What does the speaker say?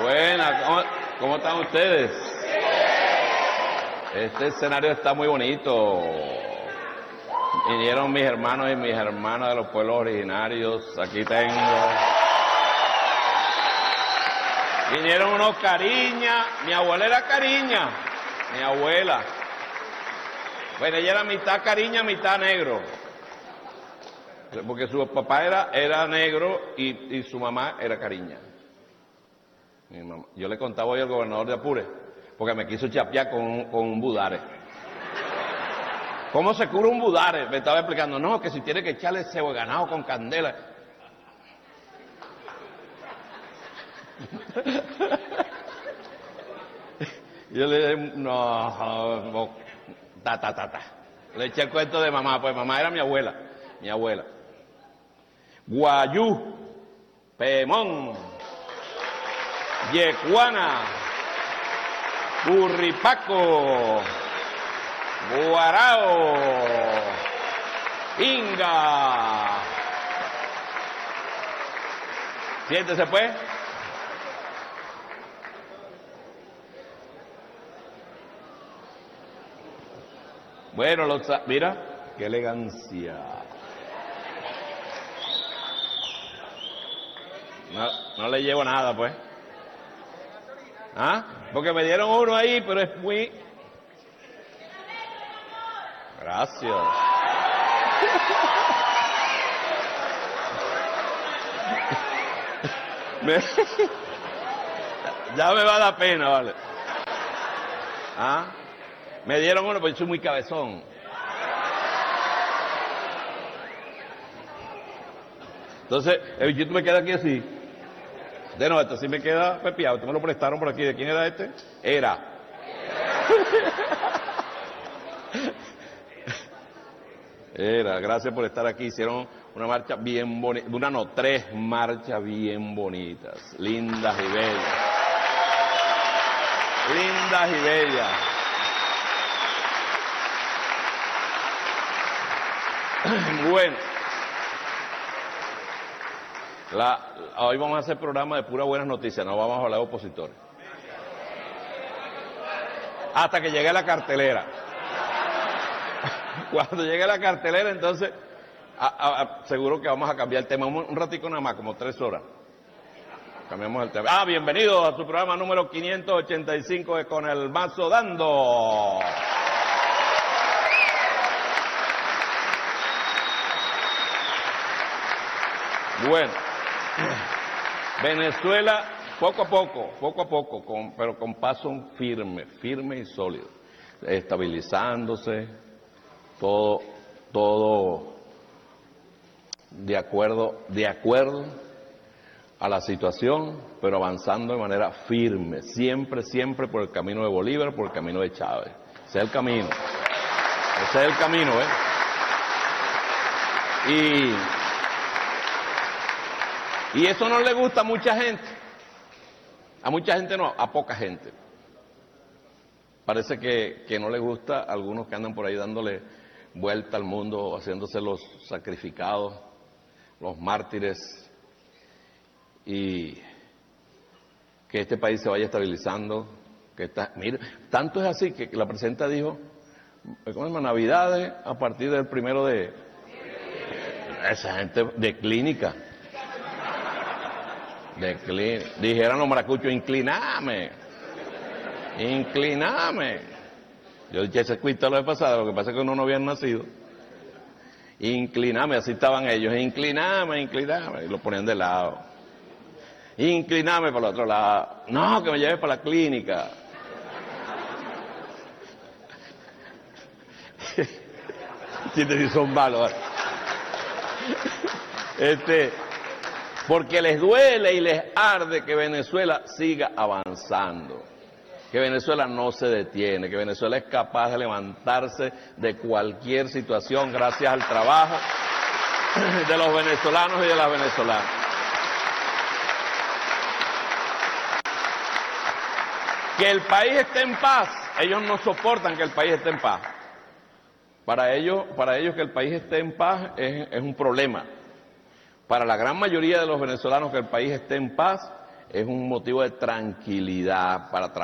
Buenas, ¿cómo están ustedes? Este escenario está muy bonito. Vinieron mis hermanos y mis hermanas de los pueblos originarios. Aquí tengo. Vinieron unos Cariña. Mi abuela era Cariña. Mi abuela. Bueno, ella era mitad Cariña, mitad negro. Porque su papá era negro y su mamá era Cariña. Mi mamá. Yo le contaba hoy al gobernador de Apure, porque me quiso chapear con un budare. ¿Cómo se cura un budare? Me estaba explicando, no, que si tiene que echarle cebo de ganado con candela. Yo le dije, no, ta. Le eché el cuento de mamá, pues mamá era mi abuela. Guayú, Pemón, Yecuana, Burripaco, Guarao, Inga. Siéntese pues. Bueno, mira, qué elegancia. No le llevo nada, pues. ¿Ah? Porque me dieron uno ahí, pero es muy... Gracias. Ya me va a dar pena, vale. ¿Ah? Me dieron uno, pero yo soy muy cabezón. Entonces, el bichito me queda aquí así. De no, esto sí me queda pepiado. Esto me lo prestaron por aquí. ¿De quién era este? Era, gracias por estar aquí. Hicieron una marcha bien bonita, tres marchas bien bonitas, lindas y bellas. Lindas y bellas. Bueno, hoy vamos a hacer programa de puras buenas noticias, no vamos a hablar de opositores. Hasta que llegue la cartelera. Cuando llegue la cartelera, entonces, seguro que vamos a cambiar el tema un ratico nada más, como 3 horas. Cambiamos el tema. Bienvenidos a su programa número 585 de Con el Mazo Dando. Bueno, Venezuela, poco a poco, pero con paso firme y sólido, estabilizándose, todo de acuerdo a la situación, pero avanzando de manera firme, siempre por el camino de Bolívar, por el camino de Chávez. Ese es el camino, Y eso no le gusta a mucha gente. A mucha gente no, a poca gente. Parece que no le gusta a algunos que andan por ahí dándole vuelta al mundo, haciéndose los sacrificados, los mártires, y que este país se vaya estabilizando. Mire, tanto es así que la presidenta dijo, ¿cómo se llama? Navidades a partir del 1 de... Esa gente de clínica. Dijeran los maracuchos, incliname. Yo dije ese cuento la vez pasada, lo que pasa es que uno no había nacido. Incliname, así estaban ellos, incliname, y lo ponían de lado. Incliname para el otro lado. No, que me lleve para la clínica. Si son malos. Porque les duele y les arde que Venezuela siga avanzando, que Venezuela no se detiene, que Venezuela es capaz de levantarse de cualquier situación gracias al trabajo de los venezolanos y de las venezolanas. Que el país esté en paz, ellos no soportan que el país esté en paz. Para ellos que el país esté en paz es un problema. Para la gran mayoría de los venezolanos que el país esté en paz es un motivo de tranquilidad para trabajar.